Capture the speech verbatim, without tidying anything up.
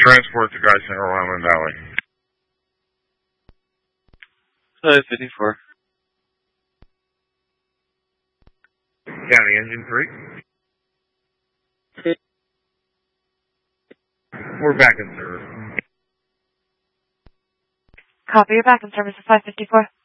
Transport to Geisinger, Wyoming Valley. five fifty-four. County Engine three. We're back in service. Copy, you're back in service at five fifty-four.